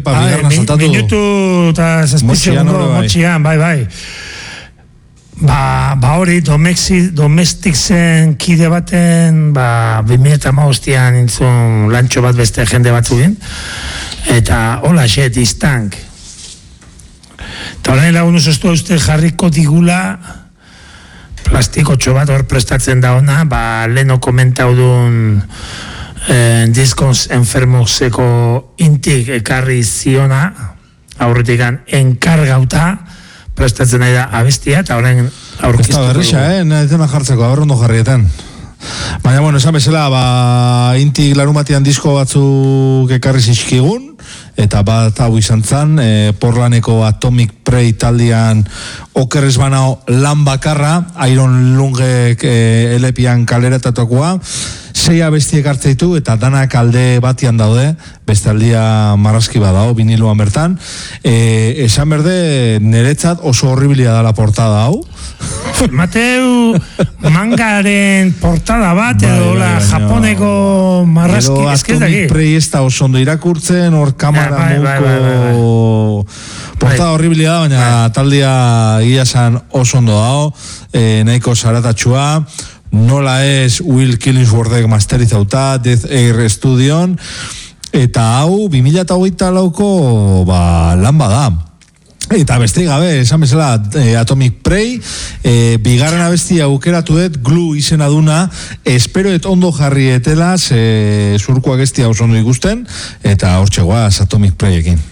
Kepa bigarna saltatu. Minutu eta zazpitxe motxian, bai. Ba hori, domestik zen kide baten, 2008an nintzun lantxo bat beste jende batzuen, eta hola distank. Eta horrein lagun uste uste jarriko digula plastiko txobat hor prestatzen da ona, leheno komentau duen diskoz enfermoseko intik ekarri ziona, aurretikan enkargauta prestatzen nahi da abestia, eta horren aurkiztu dugu. Ez da berrixa, nahi tema jartzeko, aurrondo jarrietan. Baina, bueno, esan bezala, intik larun batean disko batzuk ekarri zizkigun, eta bat hau izan zan, Portlandeko Atomic Prey taldean okerrez banao lan bakarra, Iron Lungek elepian kaleratatuakoa, 6 abestiek hartzeitu eta danak alde batian daude, beste aldia marrazki badao, viniloan bertan. Esan berde, niretzat oso horribilia da la portada hau. Mateu, mangaren portada bat, edo la japoneko marrazki, Atomic Prey ez da oso ondo irakurtzen, hor kamara muko portada horribilia da, baina taldia gila san oso ondo dao, nahiko zaratatxua, nola ez Will Killingsworthek masterizauta, Death Air Studion, eta hau 2008ko lan bada. Eta beste gabe, esan bezala, Atomic Prey, bigarren abestia aukeratu dut, Glue izena duna, esperoet ondo jarri etela, zurkoak estia oso ondo ikusten, eta hortxe guaz Atomic Preyekin.